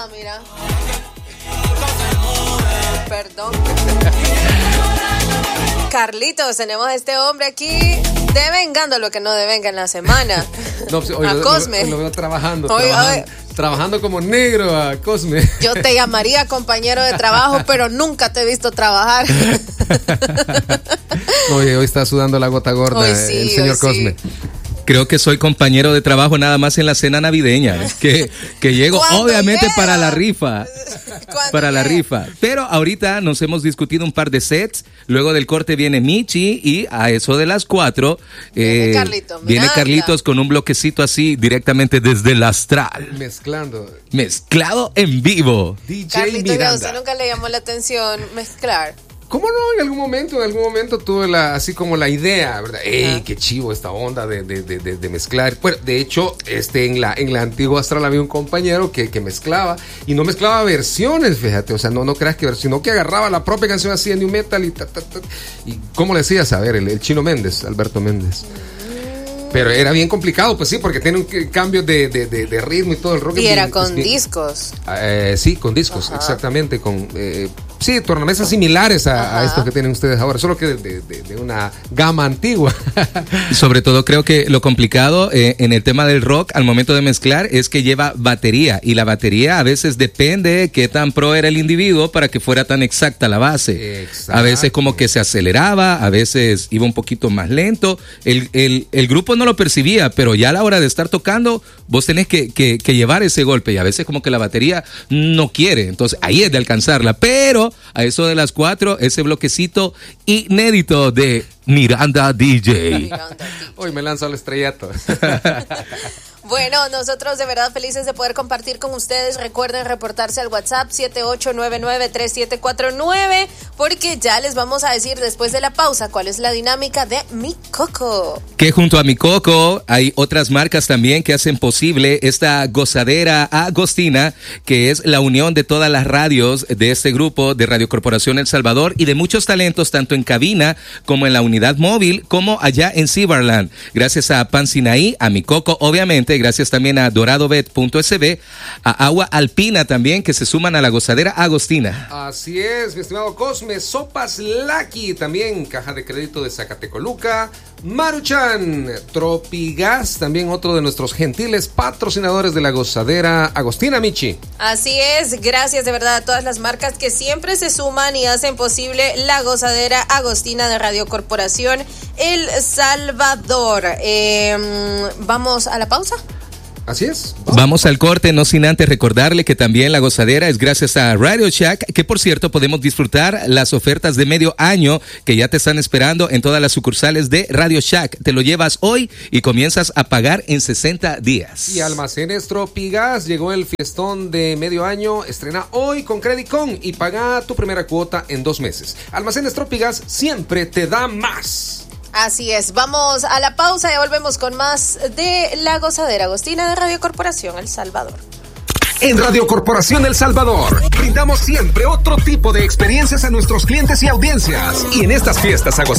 Mira. Perdón. Carlitos, tenemos a este hombre aquí devengando lo que no devenga en la semana. No, pues, hoy a Cosme. Lo veo trabajando. Hoy. Trabajando como negro a Cosme. Yo te llamaría compañero de trabajo, pero nunca te he visto trabajar. Oye, hoy está sudando la gota gorda el señor Cosme. Sí. Creo que soy compañero de trabajo nada más en la cena navideña, que llego obviamente llega? Para la rifa. Para la rifa. Pero ahorita nos hemos discutido un par de sets. Luego del corte viene Michi y a eso de las 4 viene Carlitos con un bloquecito así directamente desde el astral. Mezclado en vivo. DJ Carlitos, Miranda. ¿A usted nunca le llamó la atención mezclar? ¿Cómo no? En algún momento tuve así como la idea, ¿verdad? ¡Ey, qué chivo esta onda de mezclar! Bueno, de hecho, en la antigua Astral había un compañero que mezclaba, y no mezclaba versiones, fíjate, o sea, no creas que sino que agarraba la propia canción así de New Metal y y ¿cómo le decías? A ver, el Chino Méndez, Alberto Méndez. Pero era bien complicado, pues sí, porque tiene un cambio de ritmo y todo el rock. Y era con discos. Sí, con discos, ajá. Exactamente, con tornamesas similares a estos que tienen ustedes ahora, solo que de una gama antigua. Sobre todo creo que lo complicado en el tema del rock al momento de mezclar es que lleva batería, y la batería a veces depende de qué tan pro era el individuo para que fuera tan exacta la base. Exacto. A veces como que se aceleraba, a veces iba un poquito más lento, el grupo no lo percibía, pero ya a la hora de estar tocando vos tenés que llevar ese golpe, y a veces como que la batería no quiere, entonces ahí es de alcanzarla. Pero a eso de las 4, ese bloquecito inédito de Miranda DJ. Hoy me lanzo al estrellato. Bueno, nosotros de verdad felices de poder compartir con ustedes. Recuerden reportarse al WhatsApp 78993749, porque ya les vamos a decir después de la pausa cuál es la dinámica de Mi Coco. Que junto a Mi Coco hay otras marcas también que hacen posible esta gozadera agostina, que es la unión de todas las radios de este grupo de Radio Corporación El Salvador y de muchos talentos, tanto en cabina como en la unidad móvil, como allá en Ciberland. Gracias a Pan Sinaí, a Mi Coco, obviamente, gracias también a DoradoBet.sb, a Agua Alpina también, que se suman a la gozadera agostina. Así es, mi estimado Cosme. Sopas Lucky también, caja de crédito de Zacatecoluca, Maruchan, Tropigas, también otro de nuestros gentiles patrocinadores de la gozadera agostina, Michi. Así es, gracias de verdad a todas las marcas que siempre se suman y hacen posible la gozadera agostina de Radio Corporación El Salvador. ¿Vamos a la pausa? Así es. Vamos al corte, no sin antes recordarle que también la gozadera es gracias a Radio Shack, que por cierto podemos disfrutar las ofertas de medio año que ya te están esperando en todas las sucursales de Radio Shack. Te lo llevas hoy y comienzas a pagar en 60 días. Y Almacenes Tropigas, llegó el fiestón de medio año, estrena hoy con Credicon y paga tu primera cuota en 2 meses. Almacenes Tropigas siempre te da más. Así es, vamos a la pausa y volvemos con más de la gozadera agostina de Radio Corporación El Salvador. En Radio Corporación El Salvador brindamos siempre otro tipo de experiencias a nuestros clientes y audiencias. Y en estas fiestas agostinas